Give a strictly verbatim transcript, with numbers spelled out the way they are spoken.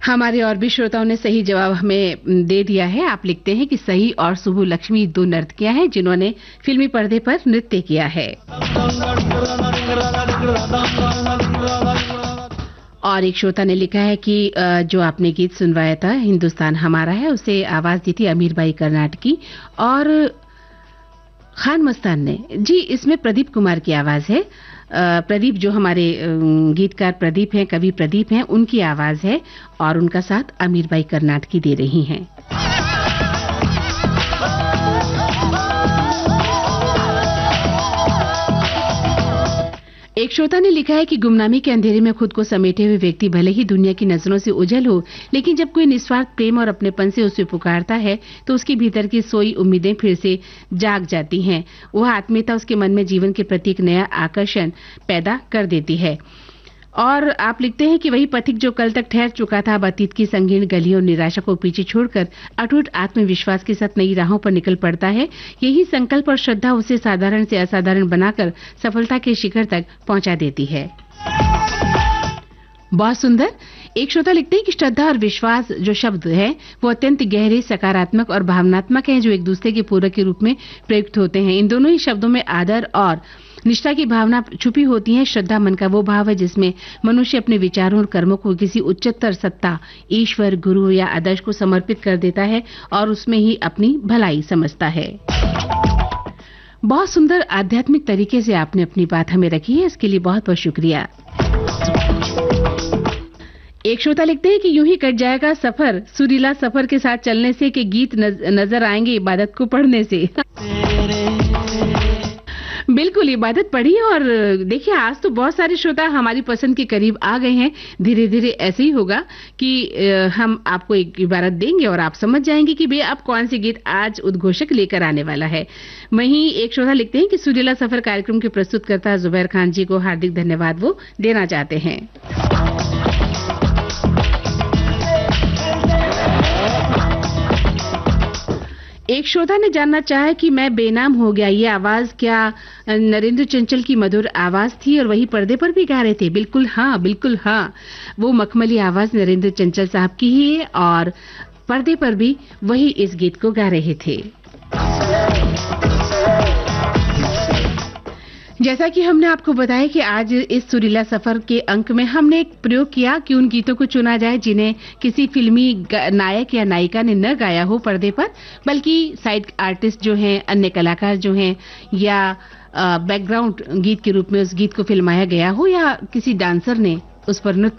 हमारे और भी श्रोताओं ने सही जवाब हमें दे दिया है। आप लिखते हैं कि सही और सुबु लक्ष्मी दो नर्तकियां हैं जिन्होंने फिल्मी पर्दे पर नृत्य किया है। और एक श्रोता ने लिखा है कि जो आपने गीत सुनवाया था हिंदुस्तान हमारा है, उसे आवाज दी थी अमीर बाई कर्नाटकी और खान मस्तान ने। जी, इसमें प्रदीप कुमार की आवाज है। प्रदीप जो हमारे गीतकार प्रदीप हैं, कवि प्रदीप हैं, उनकी आवाज है और उनका साथ अमीर बाई कर्नाटकी दे रही हैं। एक श्रोता ने लिखा है कि गुमनामी के अंधेरे में खुद को समेटे हुए व्यक्ति भले ही दुनिया की नजरों से उजल हो, लेकिन जब कोई निस्वार्थ प्रेम और अपनेपन से उसे पुकारता है तो उसके भीतर की सोई उम्मीदें फिर से जाग जाती हैं। वह आत्मीयता उसके मन में जीवन के प्रति एक नया आकर्षण पैदा कर देती है। और आप लिखते हैं कि वही पथिक जो कल तक ठहर चुका था, अब अतीत की संगीन गलियों और निराशा को पीछे छोड़कर अटूट आत्मविश्वास के साथ नई राहों पर निकल पड़ता है। यही संकल्प और श्रद्धा उसे साधारण से असाधारण बनाकर सफलता के शिखर तक पहुंचा देती है। बहुत सुंदर। एक श्रोता लिखते हैं कि श्रद्धा और विश्वास जो शब्द है वो अत्यंत गहरे, सकारात्मक और भावनात्मक हैं, जो एक दूसरे के पूरक के रूप में प्रयुक्त होते हैं। इन दोनों ही शब्दों में आदर और निष्ठा की भावना छुपी होती है। श्रद्धा मन का वो भाव है जिसमें मनुष्य अपने विचारों और कर्मों को किसी उच्चतर सत्ता, ईश्वर, गुरु या आदर्श को समर्पित कर देता है और उसमें ही अपनी भलाई समझता है। बहुत सुंदर आध्यात्मिक तरीके से आपने अपनी बात हमें रखी है, इसके लिए बहुत बहुत शुक्रिया। एक श्रोता लिखते हैं कि यूं ही कट जाएगा सफर, सुरीला सफर के साथ चलने से, कि गीत नज, नजर आएंगे इबादत को पढ़ने से। बिल्कुल, इबादत पढ़िए। और देखिए, आज तो बहुत सारे श्रोता हमारी पसंद के करीब आ गए हैं। धीरे धीरे ऐसे ही होगा कि हम आपको एक इबारत देंगे और आप समझ जाएंगे कि भैया आप कौन सी गीत आज उद्घोषक लेकर आने वाला है। वहीं एक श्रोता लिखते हैं कि सुरीला सफर कार्यक्रम के प्रस्तुतकर्ता जुबैर खान जी को हार्दिक धन्यवाद वो देना चाहते हैं। एक श्रोता ने जानना चाहा कि मैं बेनाम हो गया, ये आवाज क्या नरेंद्र चंचल की मधुर आवाज थी और वही पर्दे पर भी गा रहे थे? बिल्कुल हाँ, बिल्कुल हाँ, वो मखमली आवाज नरेंद्र चंचल साहब की ही है और पर्दे पर भी वही इस गीत को गा रहे थे। जैसा कि हमने आपको बताया कि आज इस सुरीला सफर के अंक में हमने एक प्रयोग किया कि उन गीतों को चुना जाए जिन्हें किसी फिल्मी नायक या नायिका ने न गाया हो पर्दे पर, बल्कि साइड आर्टिस्ट जो हैं, अन्य कलाकार जो हैं, या बैकग्राउंड गीत के रूप में उस गीत को फिल्माया गया हो, या किसी डांसर ने उस पर नृत्य